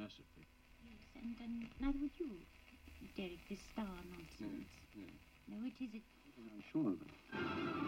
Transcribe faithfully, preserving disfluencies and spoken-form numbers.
philosophy. Yes, and, and neither would you, Derek, this star nonsense. No, no. No, it is it. I'm sure of it.